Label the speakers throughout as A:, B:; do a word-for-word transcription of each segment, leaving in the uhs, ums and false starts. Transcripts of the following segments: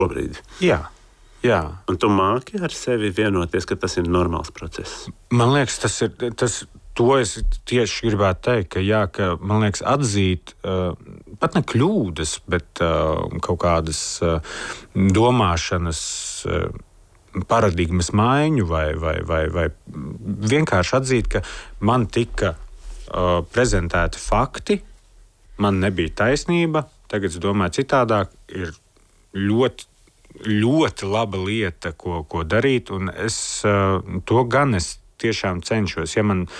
A: šobrīd.
B: Jā. Jā.
A: Un tu māki ar sevi vienoties, ka tas ir normāls process.
B: Man liekas, tas ir, tas, to es tieši gribētu teikt, ka, jā, ka man liekas atzīt uh, pat ne kļūdas, bet uh, kaut kādas uh, domāšanas uh, paradigmas maiņu vai, vai, vai, vai vienkārši atzīt, ka man tika uh, prezentēti fakti, man nebija taisnība, tagad es domāju citādāk, ir ļoti ļoti laba lieta, ko, ko darīt, un es uh, to gan es tiešām cenšos. Ja man,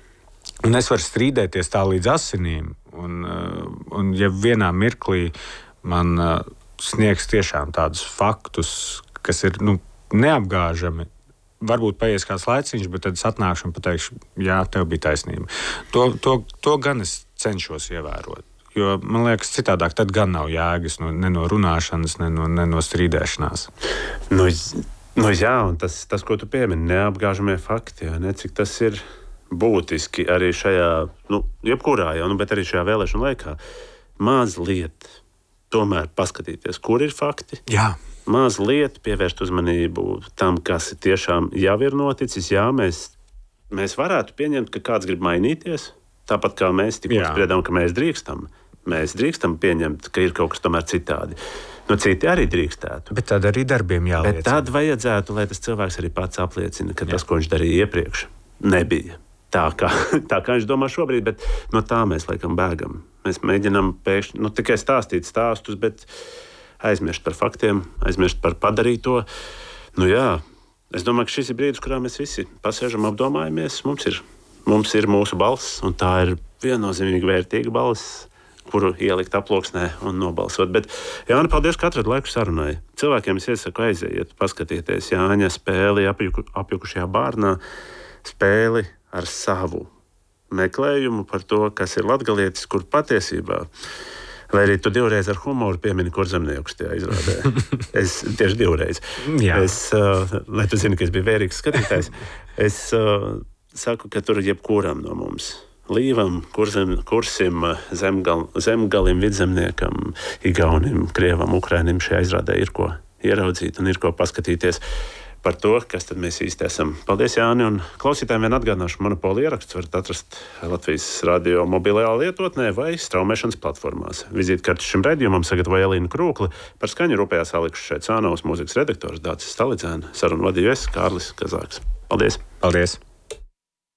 B: un es varu strīdēties tā līdz asinīm, un, uh, un ja vienā mirklī man uh, sniegs tiešām tādus faktus, kas ir nu, neapgāžami, varbūt paies kāds laiciņš, bet tad es atnākšu un pateikšu, jā, tev bija taisnība. To, to, to gan es cenšos ievērot. Jo, man liekas, citādāk tad gan nav jēgas no, ne no runāšanas, ne no, ne no strīdēšanās.
A: Nu, nu jā, un tas, tas, ko tu piemini, neapgāžamie fakti, jā, ne, cik tas ir būtiski arī šajā, nu, jebkurā jau, nu, bet arī šajā vēlēšanu laikā. Mazliet tomēr paskatīties, kur ir fakti.
B: Jā.
A: Mazliet pievērst uzmanību tam, kas tiešām jau ir noticis. Jā, mēs, mēs varētu pieņemt, ka kāds grib mainīties, tāpat kā mēs tikko spriedām, ka mēs drīkstam. Mēs drīkstam pieņemt, ka ir kaut kas tomēr citādi. Nu, citi arī drīkstētu.
B: Bet tad arī darbiem jāliecina.
A: Bet tad vajadzētu, lai tas cilvēks arī pats apliecina, ka Jā. Tas, ko viņš darīja iepriekš, nebija tā, kā, tā, kā viņš domā šobrīd, bet no tā mēs laikam bēgam. Mēs mēģinām pēkšņi, nu, tikai stāstīt stāstus, bet aizmirst par faktiem, aizmirst par padarīto. Nu jā, es domāju, ka šis ir brīdis, kurā mēs visi pasēžam, apdomājamies. Mums ir, mums ir mūsu balss, un tā ir viennozīmīgi vērtīga balss, kuru ielikt aploksnē un nobalsot. Bet, Jāni, paldies, ka atradi laiku sarunai. Cilvēkiem es iesaku aiziet, paskatīties Jāņa spēli apjuku, apjukušajā bārnā, spēli ar savu meklējumu par to, kas ir latgalietis, kur patiesībā, lai arī tu divreiz ar humoru piemini Kurzemniekus tajā izrādē. Es tieši divreiz.
B: Jā.
A: Es, uh, lai tu zini, ka es biju vērīgs skatītājs, es uh, saku, ka tur jebkuram no mums Līvam, kurzem, kursim, zemgal, zemgalim, vidzemniekam, igaunim, krievam, ukrainim šajā izrādē ir ko ieraudzīt un ir ko paskatīties par to, kas tad mēs īsti esam. Paldies, Jāni, un klausītājiem vien atgādināšu, Monopola ieraksts varat atrast Latvijas radio mobilajā lietotnē vai straumēšanas platformās. Vizītkarti šim raidījumam sagatavoja Elīna Krūkli, par skaņu rūpējās Aleksis Šeicānovs, mūzikas redaktors Dācis Stalidzēns, sarunu vadīju es, Kārlis Kazāks. Paldies!
B: Paldies!